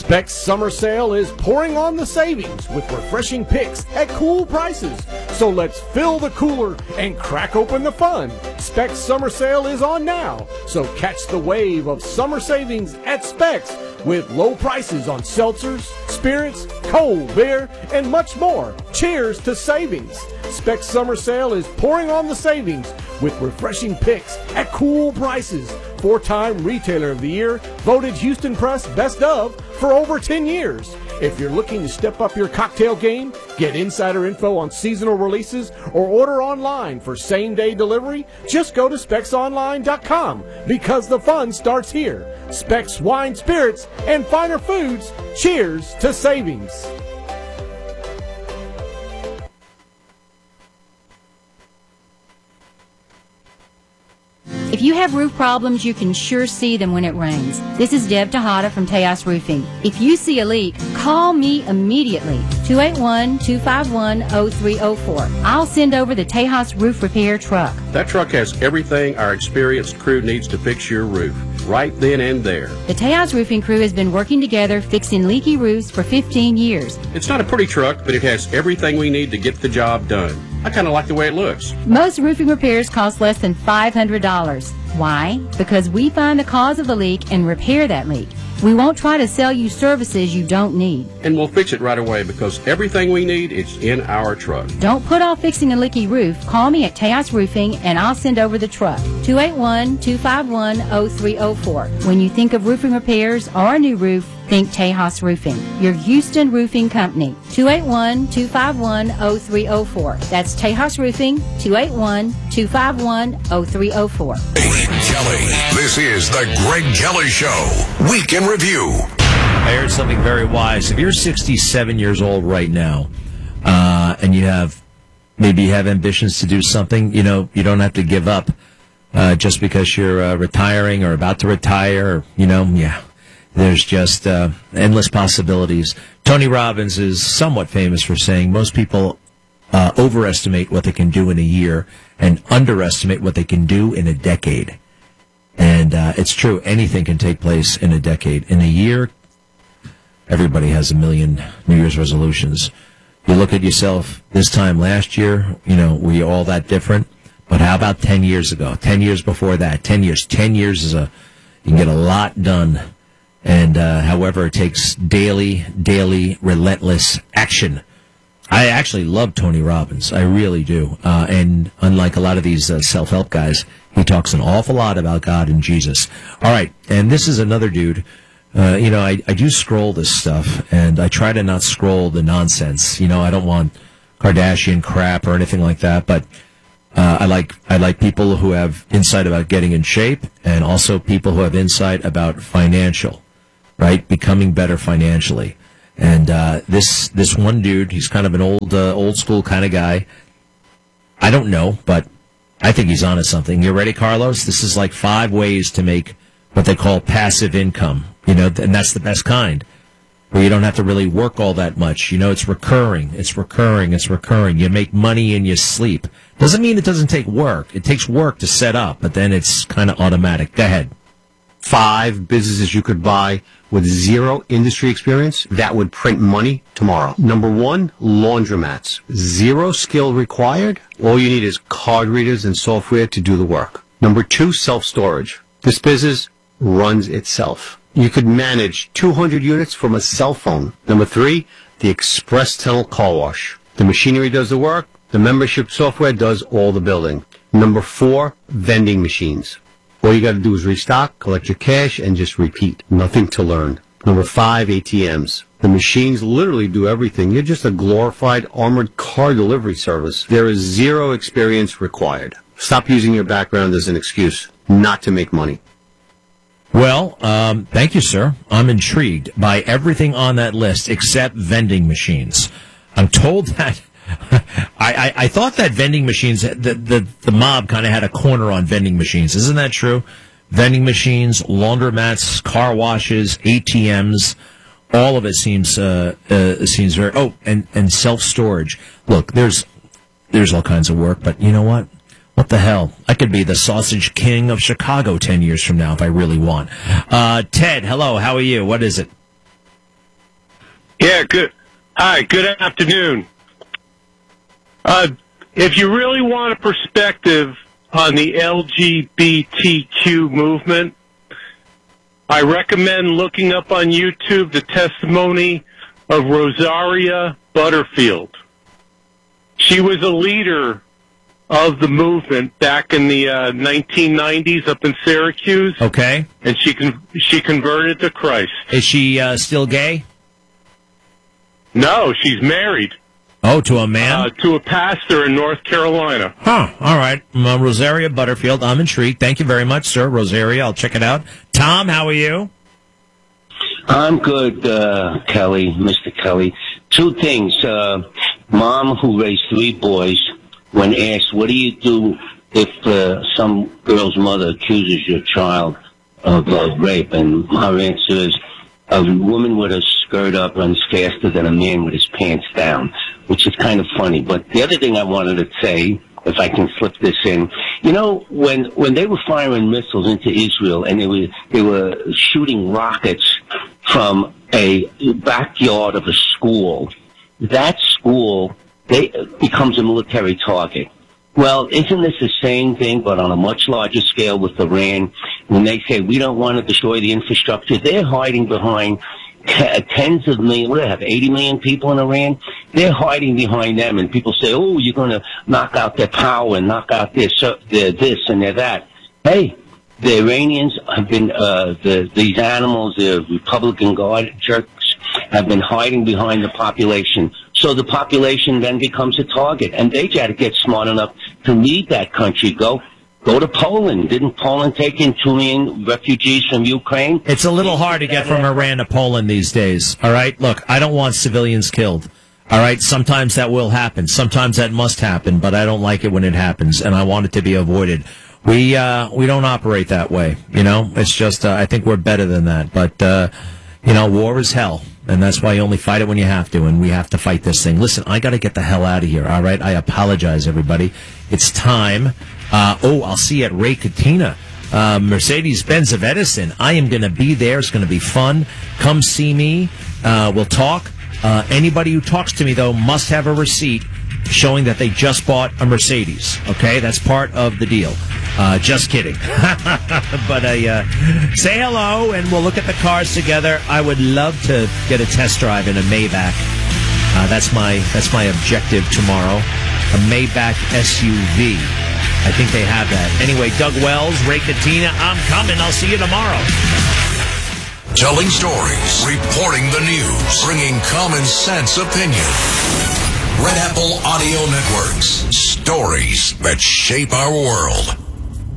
Specs Summer Sale is pouring on the savings with refreshing picks at cool prices. So let's fill the cooler and crack open the fun. Specs Summer Sale is on now. So catch the wave of summer savings at Specs with low prices on seltzers, spirits, cold beer, and much more. Cheers to savings. Specs Summer Sale is pouring on the savings with refreshing picks at cool prices. 4-time Retailer of the Year, voted Houston Press Best of for over 10 years. If you're looking to step up your cocktail game, get insider info on seasonal releases, or order online for same-day delivery, just go to specsonline.com because the fun starts here. Specs Wine, Spirits, and Finer Foods. Cheers to savings. If you have roof problems, you can sure see them when it rains. This is Deb Tejada from Tejas Roofing. If you see a leak, call me immediately, 281-251-0304. I'll send over the Tejas Roof Repair truck. That truck has everything our experienced crew needs to fix your roof, right then and there. The Tejas Roofing crew has been working together fixing leaky roofs for 15 years. It's not a pretty truck, but it has everything we need to get the job done. I kind of like the way it looks. Most roofing repairs cost less than $500. Why? Because we find the cause of the leak and repair that leak. We won't try to sell you services you don't need. And we'll fix it right away because everything we need is in our truck. Don't put off fixing a leaky roof. Call me at Tejas Roofing and I'll send over the truck. 281-251-0304. When you think of roofing repairs or a new roof, think Tejas Roofing, your Houston roofing company. 281-251-0304. That's Tejas Roofing, 281-251-0304. Kelly. This is the Greg Kelly Show. Week in Review. I heard something very wise. If you're 67 years old right now, and you have ambitions to do something, you don't have to give up just because you're retiring or about to retire. There's just endless possibilities. Tony Robbins is somewhat famous for saying most people overestimate what they can do in a year and underestimate what they can do in a decade. And it's true. Anything can take place in a decade. In a year, everybody has a million New Year's resolutions. You look at yourself this time last year, were you all that different? But how about 10 years ago? 10 years before that? 10 years. 10 years is you can get a lot done. And however, it takes daily, relentless action. I actually love Tony Robbins. I really do. And unlike a lot of these self-help guys, he talks an awful lot about God and Jesus. All right, and this is another dude. I do scroll this stuff, and I try to not scroll the nonsense. I don't want Kardashian crap or anything like that, but I like people who have insight about getting in shape, and also people who have insight about financial, right? Becoming better financially. And this one dude, he's kind of an old school kind of guy. I don't know, but I think he's onto something. You ready, Carlos? This is like 5 ways to make what they call passive income, and that's the best kind, where you don't have to really work all that much. It's recurring. You make money in your sleep. Doesn't mean it doesn't take work. It takes work to set up, but then it's kind of automatic. Go ahead. 5 businesses you could buy with 0 industry experience that would print money tomorrow. Number 1, laundromats. 0 skill required. All you need is card readers and software to do the work. Number 2, self-storage. This business runs itself. You could manage 200 units from a cell phone. Number 3, the express tunnel car wash. The machinery does the work. The membership software does all the building. Number 4, vending machines. All you got to do is restock, collect your cash, and just repeat. Nothing to learn. Number 5, ATMs. The machines literally do everything. You're just a glorified armored car delivery service. There is 0 experience required. Stop using your background as an excuse not to make money. Well, thank you, sir. I'm intrigued by everything on that list except vending machines. I'm told that I thought that vending machines, the mob kind of had a corner on vending machines. Isn't that true? Vending machines, laundromats, car washes, ATMs, all of it seems very. Oh, and self-storage. Look, there's all kinds of work, but you know what? What the hell? I could be the sausage king of Chicago 10 years from now if I really want. Ted, hello. How are you? What is it? Yeah, good. Hi, good afternoon. If you really want a perspective on the LGBTQ movement, I recommend looking up on YouTube the testimony of Rosaria Butterfield. She was a leader of the movement back in the 1990s up in Syracuse. Okay. And she converted to Christ. Is she still gay? No, she's married. Oh, to a man? To a pastor in North Carolina. Huh. All right. Rosaria Butterfield. I'm intrigued. Thank you very much, sir. Rosaria, I'll check it out. Tom, how are you? I'm good, Kelly, Mr. Kelly. Two things. Mom, who raised 3 boys, when asked, what do you do if some girl's mother accuses your child of rape? And her answer is, a woman with her skirt up runs faster than a man with his pants down, which is kind of funny. But the other thing I wanted to say, if I can slip this in, you know, when they were firing missiles into Israel and they were shooting rockets from a backyard of a school, that school becomes a military target. Well, isn't this the same thing, but on a much larger scale with Iran? When they say we don't want to destroy the infrastructure, they're hiding behind tens of millions. What do they have, 80 million people in Iran? They're hiding behind them, and people say, oh, you're going to knock out their power and knock out this and their that. Hey, the Iranians have been, these animals, the Republican Guard jerks, have been hiding behind the population. So the population then becomes a target, and they got to get smart enough to lead that country. Go to Poland. Didn't Poland take in 2 million refugees from Ukraine? It's a little hard to get from Iran to Poland these days, all right? Look, I don't want civilians killed, all right? Sometimes that will happen. Sometimes that must happen, but I don't like it when it happens, and I want it to be avoided. We don't operate that way, you know? It's just, I think we're better than that, but, you know, war is hell. And that's why you only fight it when you have to, and we have to fight this thing. Listen, I got to get the hell out of here, all right? I apologize, everybody. It's time. I'll see you at Ray Katina, Mercedes-Benz of Edison. I am going to be there. It's going to be fun. Come see me. We'll talk. Anybody who talks to me, though, must have a receipt showing that they just bought a Mercedes, okay? That's part of the deal. Just kidding. But say hello, and we'll look at the cars together. I would love to get a test drive in a Maybach. That's my objective tomorrow. A Maybach SUV. I think they have that. Anyway, Doug Wells, Ray Katina, I'm coming. I'll see you tomorrow. Telling stories, reporting the news, bringing common sense opinion. Red Apple Audio Networks. Stories that shape our world.